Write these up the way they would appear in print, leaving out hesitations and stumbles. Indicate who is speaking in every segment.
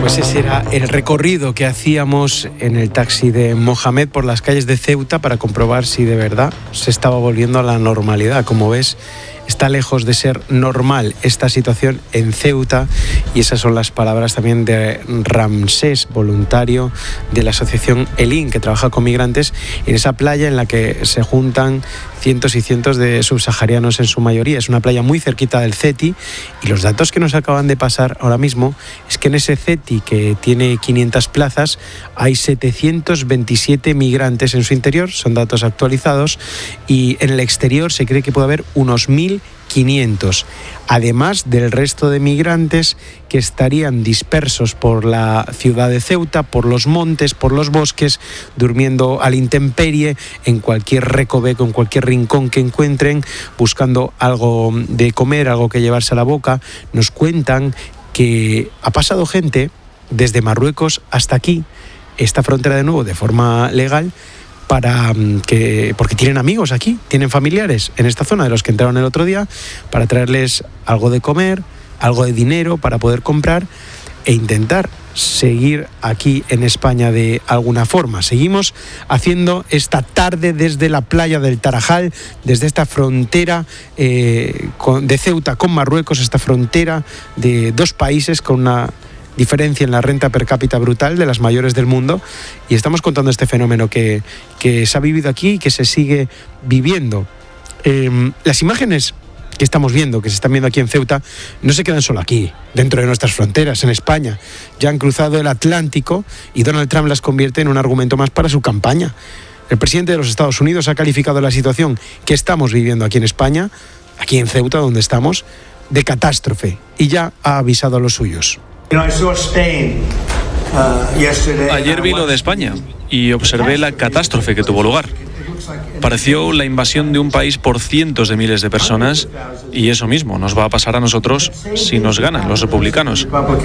Speaker 1: Pues ese era el recorrido que hacíamos en el taxi de Mohamed por las calles de Ceuta para comprobar si de verdad se estaba volviendo a la normalidad. Como ves, está lejos de ser normal esta situación en Ceuta, y esas son las palabras también de Ramsés, voluntario de la asociación Elín, que trabaja con migrantes en esa playa en la que se juntan cientos y cientos de subsaharianos en su mayoría. Es una playa muy cerquita del CETI, y los datos que nos acaban de pasar ahora mismo es que en ese CETI, que tiene 500 plazas, hay 727 migrantes en su interior, son datos actualizados, y en el exterior se cree que puede haber unos 1.500, además del resto de migrantes que estarían dispersos por la ciudad de Ceuta, por los montes, por los bosques, durmiendo a la intemperie, en cualquier recoveco, en cualquier rincón que encuentren, buscando algo de comer, algo que llevarse a la boca. Nos cuentan que ha pasado gente desde Marruecos hasta aquí, esta frontera de nuevo, de forma legal, porque tienen amigos aquí, tienen familiares en esta zona de los que entraron el otro día, para traerles algo de comer, algo de dinero para poder comprar e intentar seguir aquí en España de alguna forma. Seguimos haciendo esta tarde desde la playa del Tarajal, desde esta frontera de Ceuta con Marruecos, esta frontera de dos países con una diferencia en la renta per cápita brutal, de las mayores del mundo, y estamos contando este fenómeno que se ha vivido aquí y que se sigue viviendo. Las imágenes que estamos viendo, que se están viendo aquí en Ceuta, no se quedan solo aquí, dentro de nuestras fronteras, en España. Ya han cruzado el Atlántico, y Donald Trump las convierte en un argumento más para su campaña. El presidente de los Estados Unidos ha calificado la situación que estamos viviendo aquí en España, aquí en Ceuta donde estamos, de catástrofe, y ya ha avisado a los suyos.
Speaker 2: Ayer vi lo de España y observé la catástrofe que tuvo lugar. Pareció la invasión de un país por cientos de miles de personas, y eso mismo nos va a pasar a nosotros si nos ganan los republicanos.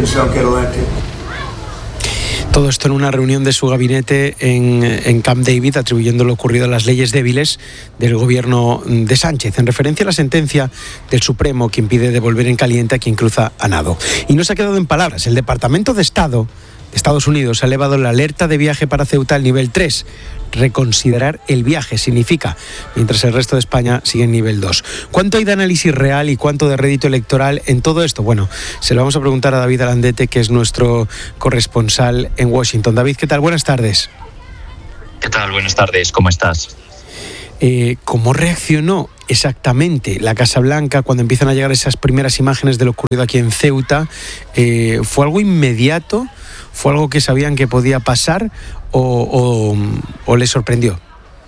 Speaker 1: Todo esto en una reunión de su gabinete en Camp David, atribuyendo lo ocurrido a las leyes débiles del gobierno de Sánchez, en referencia a la sentencia del Supremo que impide devolver en caliente a quien cruza a nado. Y no se ha quedado en palabras. El Departamento de Estado de Estados Unidos ha elevado la alerta de viaje para Ceuta al nivel 3. Reconsiderar el viaje significa, mientras el resto de España sigue en nivel 2. ¿Cuánto hay de análisis real y cuánto de rédito electoral en todo esto? Bueno, se lo vamos a preguntar a David Alandete, que es nuestro corresponsal en Washington. David, ¿qué tal? Buenas tardes.
Speaker 3: ¿Qué tal? Buenas tardes. ¿Cómo estás?
Speaker 1: ¿Cómo reaccionó exactamente la Casa Blanca cuando empiezan a llegar esas primeras imágenes de lo ocurrido aquí en Ceuta? ¿Fue algo inmediato? ¿Fue algo que sabían que podía pasar o les sorprendió?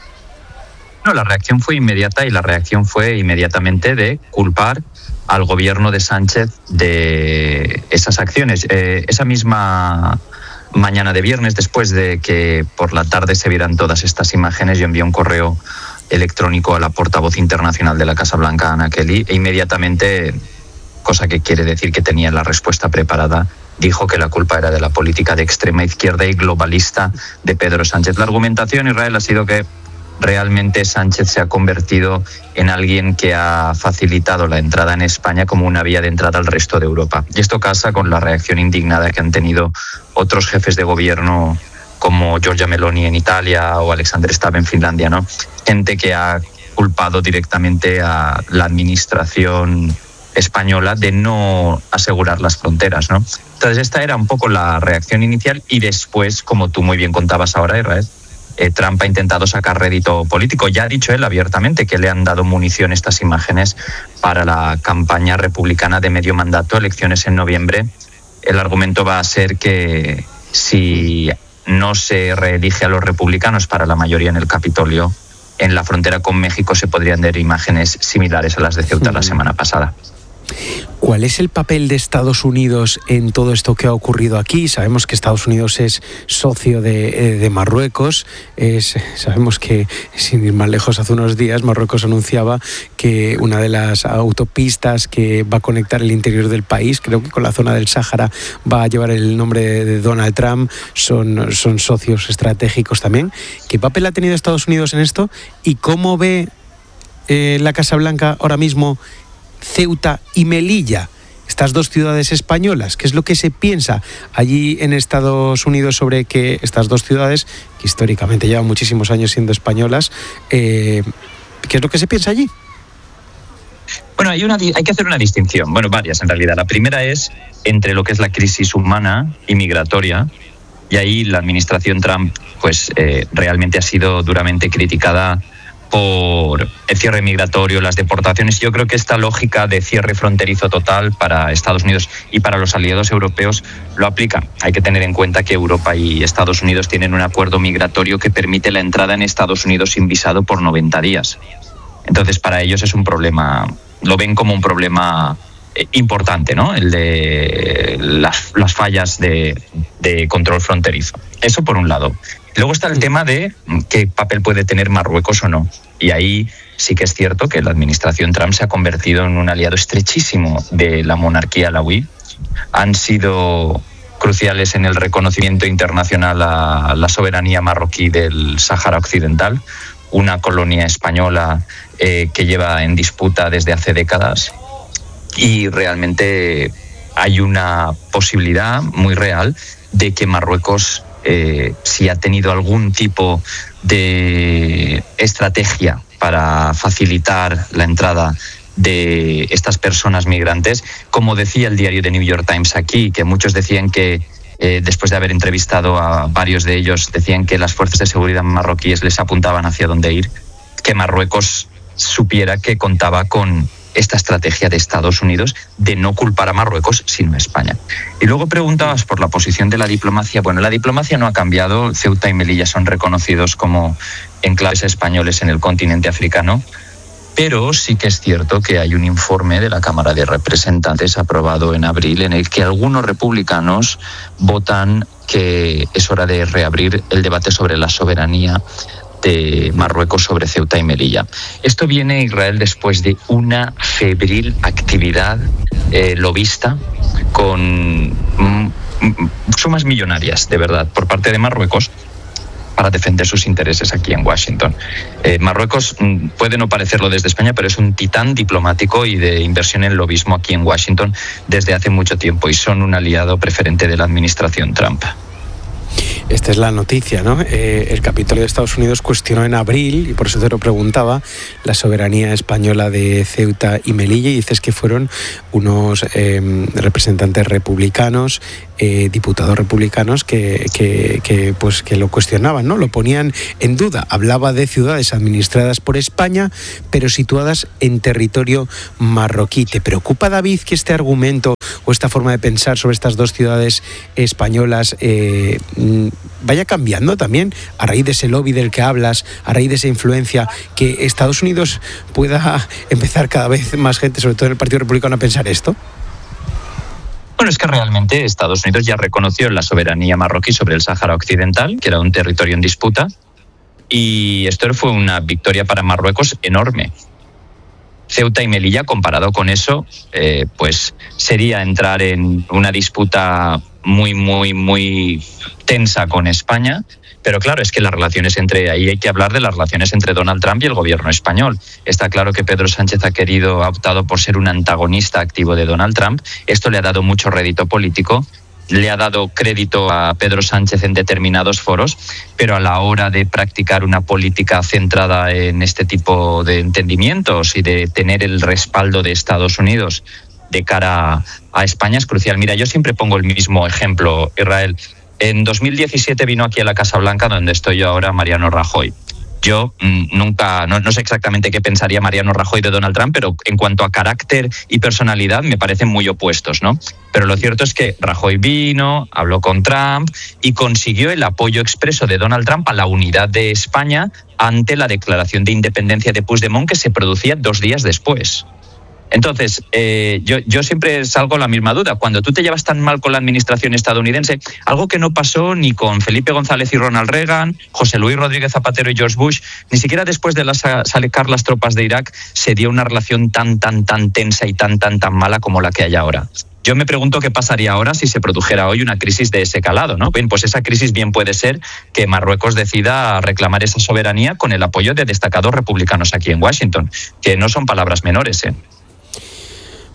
Speaker 3: No, la reacción fue inmediata, y la reacción fue inmediatamente de culpar al gobierno de Sánchez de esas acciones. Esa misma mañana de viernes, después de que por la tarde se vieran todas estas imágenes, yo envié un correo electrónico a la portavoz internacional de la Casa Blanca, Anna Kelly, e inmediatamente, cosa que quiere decir que tenía la respuesta preparada, dijo que la culpa era de la política de extrema izquierda y globalista de Pedro Sánchez. La argumentación, Israel, ha sido que realmente Sánchez se ha convertido en alguien que ha facilitado la entrada en España como una vía de entrada al resto de Europa. Y esto casa con la reacción indignada que han tenido otros jefes de gobierno, como Giorgia Meloni en Italia o Alexander Stubb en Finlandia, ¿no? Gente que ha culpado directamente a la administración española de no asegurar las fronteras, ¿no? Entonces esta era un poco la reacción inicial, y después, como tú muy bien contabas ahora, Israel, Trump ha intentado sacar rédito político. Ya ha dicho él abiertamente que le han dado munición estas imágenes para la campaña republicana de medio mandato, elecciones en noviembre. El argumento va a ser que si no se reelige a los republicanos para la mayoría en el Capitolio, en la frontera con México se podrían ver imágenes similares a las de Ceuta la semana pasada.
Speaker 1: ¿Cuál es el papel de Estados Unidos en todo esto que ha ocurrido aquí? Sabemos que Estados Unidos es socio de Marruecos. Sabemos que, sin ir más lejos, hace unos días Marruecos anunciaba que una de las autopistas que va a conectar el interior del país, creo que con la zona del Sáhara, va a llevar el nombre de Donald Trump. Son socios estratégicos también. ¿Qué papel ha tenido Estados Unidos en esto? ¿Y cómo ve la Casa Blanca ahora mismo Ceuta y Melilla? estas dos ciudades españolas? ¿Qué es lo que se piensa allí en Estados Unidos sobre que estas dos ciudades, que históricamente llevan muchísimos años siendo españolas, ¿qué es lo que se piensa allí?
Speaker 3: Bueno, hay que hacer una distinción, bueno, varias en realidad. La primera es entre lo que es la crisis humana y migratoria, y ahí la administración Trump pues realmente ha sido duramente criticada por el cierre migratorio, las deportaciones. Yo creo que esta lógica de cierre fronterizo total para Estados Unidos y para los aliados europeos lo aplica. Hay que tener en cuenta que Europa y Estados Unidos tienen un acuerdo migratorio que permite la entrada en Estados Unidos sin visado por 90 días. Entonces, para ellos es un problema, lo ven como un problema importante, ¿no? El de las fallas de control fronterizo. Eso por un lado. Luego está el tema de qué papel puede tener Marruecos o no. Y ahí sí que es cierto que la administración Trump se ha convertido en un aliado estrechísimo de la monarquía alauí. Han sido cruciales en el reconocimiento internacional a la soberanía marroquí del Sáhara Occidental, una colonia española que lleva en disputa desde hace décadas. Y realmente hay una posibilidad muy real de que Marruecos, si ha tenido algún tipo de estrategia para facilitar la entrada de estas personas migrantes, como decía el diario The New York Times aquí, que muchos decían que, después de haber entrevistado a varios de ellos, decían que las fuerzas de seguridad marroquíes les apuntaban hacia dónde ir, que Marruecos supiera que contaba con esta estrategia de Estados Unidos de no culpar a Marruecos, sino a España. Y luego preguntabas por la posición de la diplomacia. Bueno, la diplomacia no ha cambiado. Ceuta y Melilla son reconocidos como enclaves españoles en el continente africano, pero sí que es cierto que hay un informe de la Cámara de Representantes aprobado en abril en el que algunos republicanos votan que es hora de reabrir el debate sobre la soberanía de Marruecos sobre Ceuta y Melilla. Esto viene, Israel, después de una febril actividad lobista con sumas millonarias, de verdad, por parte de Marruecos para defender sus intereses aquí en Washington. Marruecos puede no parecerlo desde España, pero es un titán diplomático y de inversión en lobismo aquí en Washington desde hace mucho tiempo y son un aliado preferente de la administración Trump.
Speaker 1: Esta es la noticia, ¿no? El Capitolio de Estados Unidos cuestionó en abril, y por eso te lo preguntaba, la soberanía española de Ceuta y Melilla, y dices que fueron unos representantes republicanos, diputados republicanos que lo cuestionaban, ¿no? Lo ponían en duda. Hablaba de ciudades administradas por España, pero situadas en territorio marroquí. ¿Te preocupa, David, que este argumento o esta forma de pensar sobre estas dos ciudades españolas vaya cambiando también a raíz de ese lobby del que hablas, a raíz de esa influencia, que Estados Unidos pueda empezar cada vez más gente, sobre todo en el Partido Republicano, a pensar esto?
Speaker 3: Bueno, es que realmente Estados Unidos ya reconoció la soberanía marroquí sobre el Sáhara Occidental, que era un territorio en disputa, y esto fue una victoria para Marruecos enorme. Ceuta y Melilla, comparado con eso, pues sería entrar en una disputa muy tensa con España, pero claro, es que ahí hay que hablar de las relaciones entre Donald Trump y el gobierno español. Está claro que Pedro Sánchez ha optado por ser un antagonista activo de Donald Trump. Esto le ha dado mucho rédito político, le ha dado crédito a Pedro Sánchez en determinados foros, pero a la hora de practicar una política centrada en este tipo de entendimientos y de tener el respaldo de Estados Unidos de cara a España es crucial. Mira, yo siempre pongo el mismo ejemplo, Israel. En 2017 vino aquí a la Casa Blanca, donde estoy yo ahora, Mariano Rajoy. Yo no sé exactamente qué pensaría Mariano Rajoy de Donald Trump, pero en cuanto a carácter y personalidad me parecen muy opuestos, ¿no? Pero lo cierto es que Rajoy vino, habló con Trump y consiguió el apoyo expreso de Donald Trump a la unidad de España ante la declaración de independencia de Puigdemont, que se producía 2 días después. Entonces, yo siempre salgo a la misma duda. Cuando tú te llevas tan mal con la administración estadounidense, algo que no pasó ni con Felipe González y Ronald Reagan, José Luis Rodríguez Zapatero y George Bush, ni siquiera después de sacar las tropas de Irak se dio una relación tan tensa y tan mala como la que hay ahora. Yo me pregunto qué pasaría ahora si se produjera hoy una crisis de ese calado, ¿no? Bien, pues esa crisis bien puede ser que Marruecos decida reclamar esa soberanía con el apoyo de destacados republicanos aquí en Washington, que no son palabras menores, ¿eh?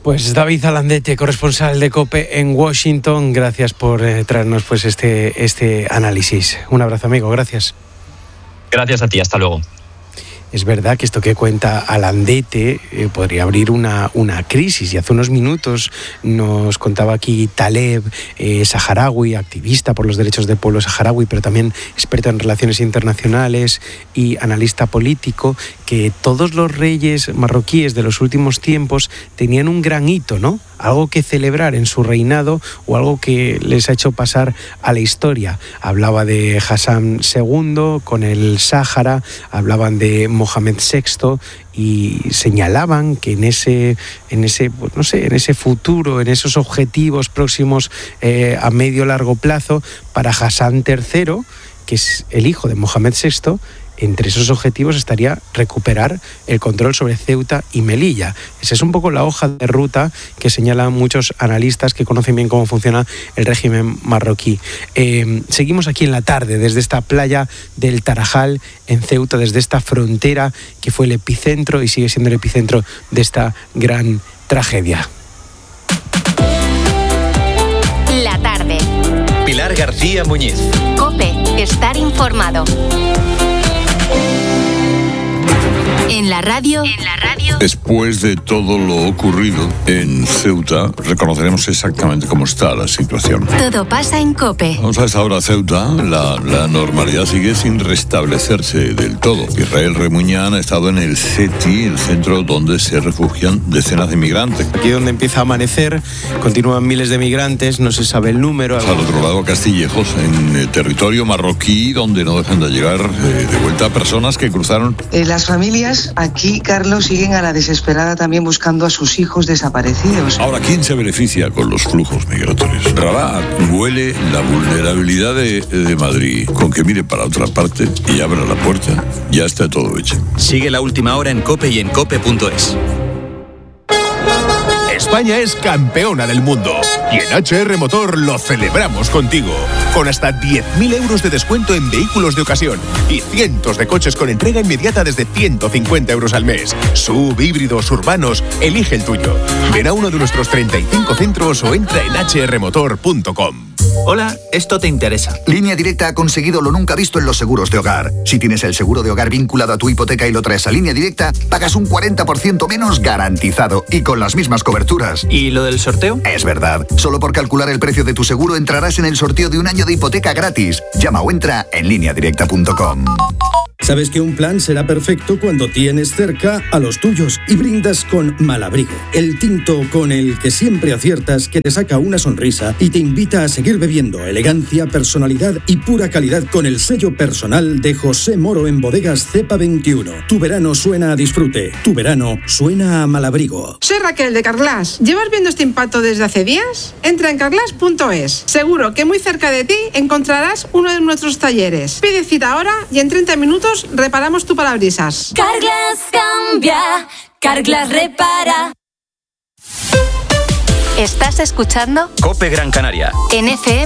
Speaker 1: Pues David Alandete, corresponsal de COPE en Washington, gracias por traernos pues este análisis. Un abrazo, amigo, gracias.
Speaker 3: Gracias a ti, hasta luego.
Speaker 1: Es verdad que esto que cuenta Alandete podría abrir una crisis, y hace unos minutos nos contaba aquí Taleb, saharaui, activista por los derechos del pueblo saharaui, pero también experto en relaciones internacionales y analista político, que todos los reyes marroquíes de los últimos tiempos tenían un gran hito, ¿no? Algo que celebrar en su reinado o algo que les ha hecho pasar a la historia. Hablaba de Hassan II con el Sáhara, hablaban de Mohamed VI y señalaban que en ese futuro, en esos objetivos próximos a medio largo plazo, para Hassan III, que es el hijo de Mohamed VI, entre esos objetivos estaría recuperar el control sobre Ceuta y Melilla. Esa es un poco la hoja de ruta que señalan muchos analistas que conocen bien cómo funciona el régimen marroquí. Seguimos aquí en la tarde, desde esta playa del Tarajal, en Ceuta, desde esta frontera que fue el epicentro y sigue siendo el epicentro de esta gran tragedia.
Speaker 4: La tarde.
Speaker 5: Pilar García Muñiz.
Speaker 4: COPE, estar informado. En la radio.
Speaker 6: Después de todo lo ocurrido en Ceuta, reconoceremos exactamente cómo está la situación.
Speaker 4: Todo pasa en COPE.
Speaker 6: Vamos a esta hora, Ceuta. La normalidad sigue sin restablecerse del todo. Israel Remuñán ha estado en el CETI, el centro donde se refugian decenas de migrantes.
Speaker 1: Aquí donde empieza a amanecer, continúan miles de migrantes, no se sabe el número.
Speaker 6: Al otro lado, Castillejos, en territorio marroquí, donde no dejan de llegar de vuelta personas que cruzaron.
Speaker 7: Las familias aquí, Carlos, siguen a la desesperada también buscando a sus hijos desaparecidos.
Speaker 6: Ahora, ¿quién se beneficia con los flujos migratorios? Rabat huele la vulnerabilidad de Madrid. Con que mire para otra parte y abra la puerta, ya está todo hecho.
Speaker 5: Sigue la última hora en COPE y en COPE.es.
Speaker 8: España es campeona del mundo y en HR Motor lo celebramos contigo. Con hasta 10.000 euros de descuento en vehículos de ocasión y cientos de coches con entrega inmediata desde 150 euros al mes. SUV, híbridos, urbanos, elige el tuyo. Ven a uno de nuestros 35 centros o entra en hrmotor.com.
Speaker 5: Hola, esto te interesa.
Speaker 9: Línea Directa ha conseguido lo nunca visto en los seguros de hogar. Si tienes el seguro de hogar vinculado a tu hipoteca y lo traes a Línea Directa, pagas un 40% menos garantizado y con las mismas coberturas.
Speaker 5: ¿Y lo del sorteo?
Speaker 9: Es verdad. Solo por calcular el precio de tu seguro entrarás en el sorteo de un año de hipoteca gratis. Llama o entra en lineadirecta.com.
Speaker 10: Sabes que un plan será perfecto cuando tienes cerca a los tuyos y brindas con Malabrigo, el tinto con el que siempre aciertas, que te saca una sonrisa y te invita a seguir bebiendo. Elegancia, personalidad y pura calidad con el sello personal de José Moro en Bodegas Cepa 21. Tu verano suena a disfrute, tu verano suena a Malabrigo.
Speaker 11: Soy Raquel de Carglass. ¿Llevas viendo este impacto desde hace días? Entra en carglass.es. Seguro que muy cerca de ti encontrarás uno de nuestros talleres. Pide cita ahora y en 30 minutos reparamos tu parabrisas.
Speaker 4: Carglass cambia, Carglass repara. ¿Estás escuchando?
Speaker 5: COPE Gran Canaria.
Speaker 4: En FM.